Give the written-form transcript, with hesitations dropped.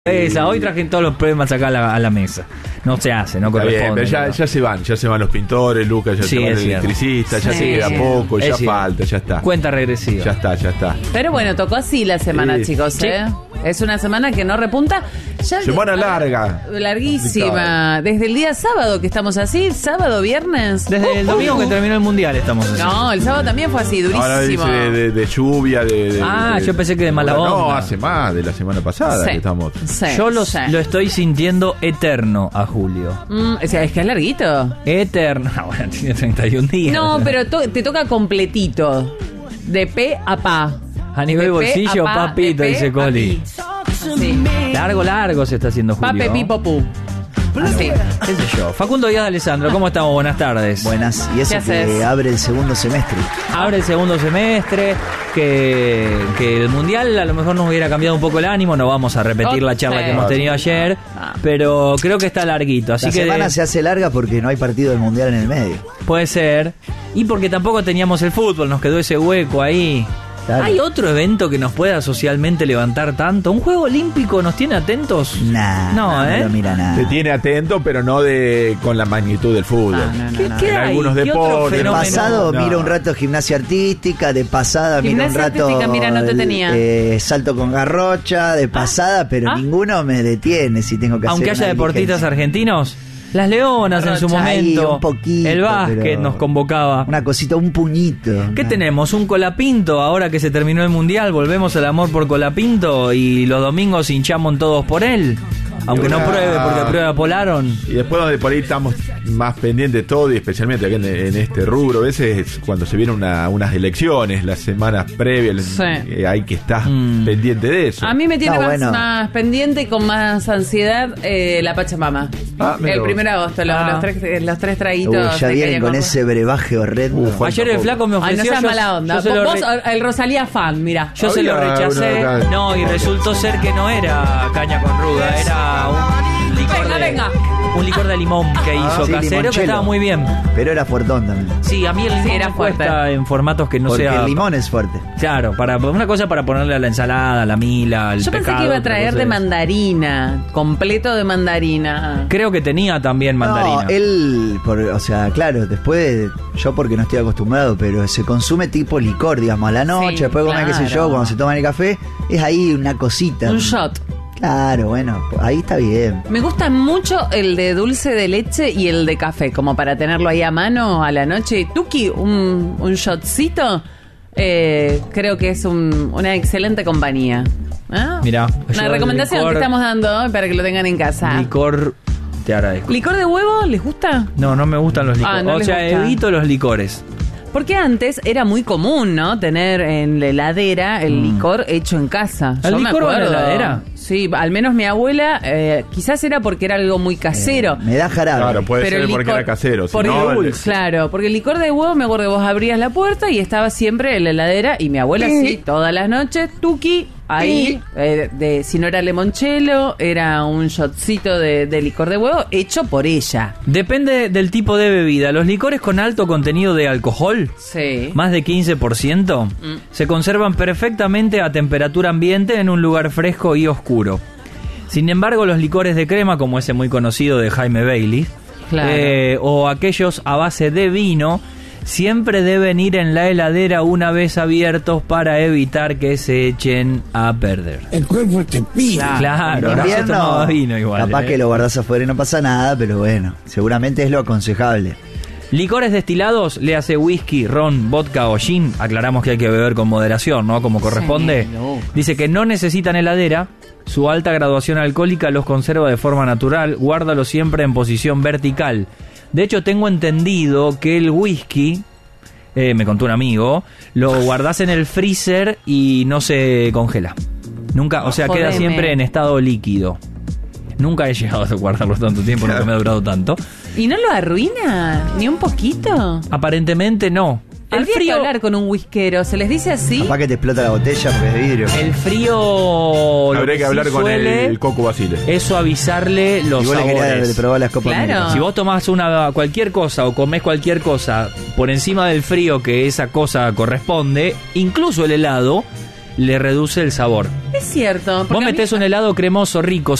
Hoy traje todos los problemas acá a la mesa. No se hace, no corresponde. Bien, pero ya se van los pintores, Lucas, ya se van el electricista, ya se queda poco, ya falta, ya está. Cuenta regresiva. Ya está. Pero bueno, tocó así la semana, chicos, ¿eh? Es una semana que no repunta. Semana larga. Larguísima. Desde el día sábado que estamos así, sábado, viernes. Desde el domingo que terminó el mundial estamos así. No, el sábado también fue así, durísimo. Ahora dice de lluvia, yo pensé que de mala onda. No, hace más de la semana pasada que estamos. Sí, yo lo estoy sintiendo eterno a Julio. O sea, es que es larguito. Eterno. Bueno, tiene 31 días. No, pero te toca completito. De pe a pa. A nivel bolsillo, papito, dice Coli. Sí. Largo se está haciendo Julio. Pape, pipo, pu. Así. ¿Qué sé yo? Facundo Díaz de Alessandro, ¿cómo estamos? Buenas tardes. Buenas. Y eso que abre el segundo semestre. Abre el segundo semestre, que el Mundial a lo mejor nos hubiera cambiado un poco el ánimo. No vamos a repetir la charla que hemos tenido ayer, pero creo que está larguito. Así la semana se hace larga porque no hay partido del Mundial en el medio. Puede ser. Y porque tampoco teníamos el fútbol, nos quedó ese hueco ahí. Claro. ¿Hay otro evento que nos pueda socialmente levantar tanto? ¿Un juego olímpico nos tiene atentos? No, no mira nada. Te tiene atento, pero no con la magnitud del fútbol. ¿Qué en hay? algunos deportes. De pasado miro un rato gimnasia artística, de pasada miro un rato no te tenía. Salto con garrocha, de pasada, pero ninguno me detiene si tengo que hacer. Aunque haya deportistas argentinos. Las Leonas en su momento, un poquito, el básquet nos convocaba. Una cosita, un puñito. ¿Qué tenemos? Un Colapinto, ahora que se terminó el Mundial, volvemos al amor por Colapinto y los domingos hinchamos todos por él. Aunque no pruebe, porque prueba polaron. Y después donde por ahí estamos más pendientes de todo, y especialmente aquí en este rubro, a veces es cuando se vienen unas elecciones, las semanas previas, hay que estar pendiente de eso. A mí me tiene más pendiente y con más ansiedad la Pachamama. El 1 de agosto, los tres traguitos. Ya vienen con ese brebaje horrendo. Ayer el flaco me ofreció. Ay, no seas mala onda. Vos, el Rosalía fan, mira. Yo se lo rechacé. No, y resultó ser que no era caña con ruda, era un licor un licor de limón que hizo casero, que estaba muy bien. Pero era fuertón también. Sí, a mí el limón era fuerte en formatos que no porque sea. El limón es fuerte. Claro, una cosa para ponerle a la ensalada, a la mila, al pescado. Yo pensé que iba a traer de mandarina, completo de mandarina. Creo que tenía también mandarina. No, él, claro, después yo porque no estoy acostumbrado, pero se consume tipo licor, digamos, a la noche, después comer, qué sé yo, cuando se toma el café, es ahí una cosita. Un shot. Claro, bueno, ahí está bien. Me gusta mucho el de dulce de leche y el de café, como para tenerlo ahí a mano a la noche. Tuki, un shotcito, creo que es una excelente compañía. Mirá, una recomendación que estamos dando para que lo tengan en casa. Licor, te agradezco. ¿Licor de huevo les gusta? No me gustan los licores. Evito los licores. Porque antes era muy común, ¿no? Tener en la heladera el licor hecho en casa. ¿El licor en la heladera? Sí, al menos mi abuela, quizás era porque era algo muy casero. Me da jarabe. Claro, puede ser porque era casero. Claro, porque el licor de huevo, me acuerdo que vos abrías la puerta y estaba siempre en la heladera. Y mi abuela todas las noches, tuki, ahí, si no era limoncello, era un shotcito de licor de huevo hecho por ella. Depende del tipo de bebida. Los licores con alto contenido de alcohol, más de 15%, se conservan perfectamente a temperatura ambiente en un lugar fresco y oscuro. Sin embargo, los licores de crema, como ese muy conocido de Jaime Bailey, o aquellos a base de vino, siempre deben ir en la heladera una vez abiertos para evitar que se echen a perder. El cuerpo te pide. Claro, no se tomaba vino igual. Capaz que lo guardás afuera y no pasa nada, pero bueno, seguramente es lo aconsejable. Licores destilados, le hace whisky, ron, vodka o gin. Aclaramos que hay que beber con moderación, ¿no? Como corresponde. Dice que no necesitan heladera. Su alta graduación alcohólica los conserva de forma natural. Guárdalo siempre en posición vertical. De hecho, tengo entendido que el whisky, me contó un amigo, lo guardás en el freezer y no se congela. Nunca, queda siempre en estado líquido. Nunca he llegado a guardarlo tanto tiempo, nunca me ha durado tanto. ¿Y no lo arruina? ¿Ni un poquito? Aparentemente no. El frío. Que hablar con un whiskero, ¿se les dice así? Capaz que te explota la botella porque es de vidrio. El frío. Habría que hablar con el Coco Basile. Es suavizarle los sabores. Le probar las copas. Claro. Si vos tomás cualquier cosa o comés cualquier cosa por encima del frío que esa cosa corresponde, incluso el helado, le reduce el sabor. Es cierto. Vos metés un helado cremoso rico